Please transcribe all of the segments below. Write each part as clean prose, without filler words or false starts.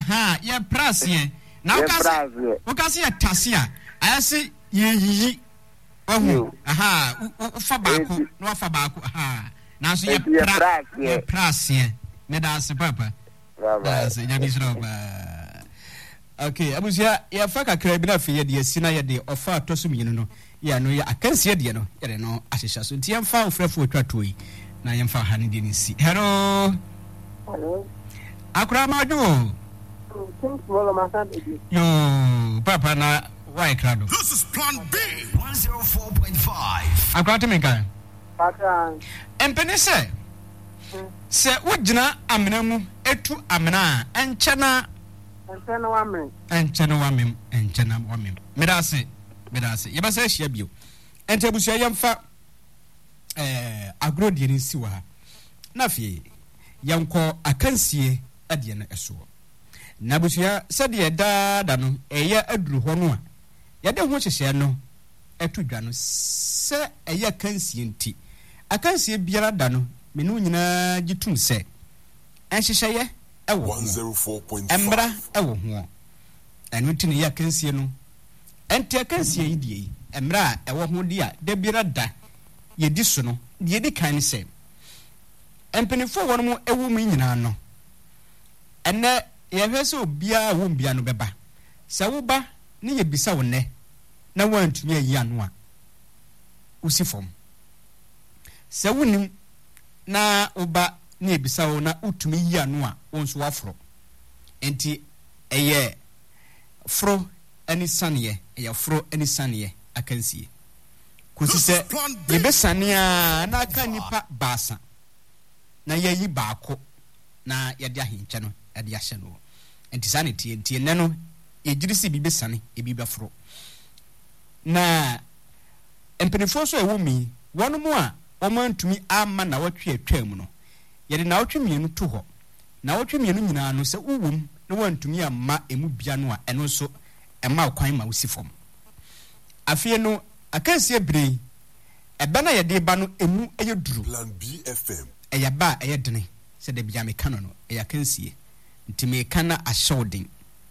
aha ye prasie na ukasi ya tasia ayase ye ohu aha ufa baako no afa baako aha na so ye prasie me da se papa baba se nyami sro ba okay abusia ya fa kakra bi na fe ye de sina ye de ofa to so miyinu no ya no ya akansie de no ye no ahihya so nti yemfa ofrefo otwato yi na yemfa ha ne de ni si hello akura majo yo papa na why crowd this is plan B 104.5 akura temeka papa empene se wogina amena mu etu amena enchena wamem medase yebasa hia bio entebusu yemfa agro de ni si wa na fie yanko akansie ade na eso na busuya sede da no eye aduru ho no a yade ho hyehye no etudwa no se eye akansie nti akansie biara da no menu nyina gitum se enhyehye ewo 104.5 embra ewo ho enu tini ya kansie no enti akansie yi die embra ewo ho dia da biara da yedi so no yedi kan se empenifo won mu ewu mu nyina no enne ye hwese obia wo mbia no beba se wo ba ne ye bisa wo ne na wantumi ayi ano a usifom se wonim na oba ne bisa wo na utumi yi ano a wonso wafro enti eye fro ani sane eye fro ani sane akansie kusi se ye besane a na aka nipa baasa na yeyi baako na yede ahinche no yede ahye no enti sanity enti ene no ejirisi bi besane ebi befro na empenifo so ewumi wonu mu a omantumi ama na watwe atwam no yede na watwe mienu to ho na watwe mienu nyina no se uwum na wantumi ama emu bia no a eno so ema kwan ma usifom afie no akansie bre ebe na yede ba no emu eyeduru plan B FM eyaba eyedene se de bia mekano no eyakansie nti mekana ashowding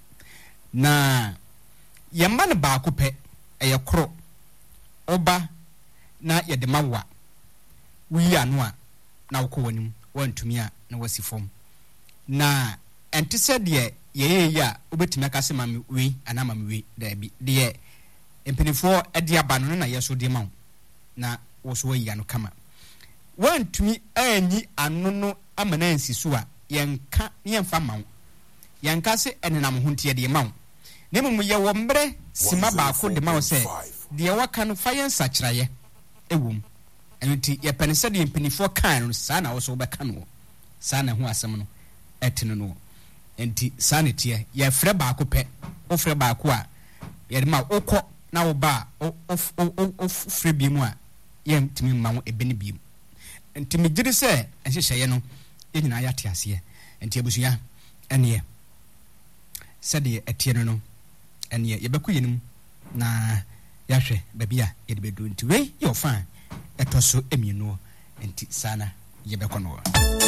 na yemma no baako pe eyekro oba na yede mawa wi anu a na wokwonim wantumi a na wasifom na entise de ye ya obetumi akase mame we ana mame we da bi de empenifo ede aba no na yeso de mawo na wo so yi anu kama wantumi anyi anu no amana nsiso a yenka yemfa mawo yanka se enenam ho ntie de mawo nemu ye wo mbre sima baako de mawo se de waka no fa yensa kyraye ewum enti ye penese de empenifo kan no sa na wo so beka no sa na ho asem no etene no enti sanity ye frɛ baako pɛ o frɛ baako a ye ma okɔ na wo ba o frɛ bi mu a ye ntimi ma wo ebeni bi mu enti me giri sɛ ɛhyehyɛ no ye nyina ya te ase enti abusuya ɛne sɛ de etie no ɛne ye bɛkɔ yenim na yahwɛ baby a ye de bedu enti we ye ofa ɛtɔ so emienu enti sana ye bɛkɔ no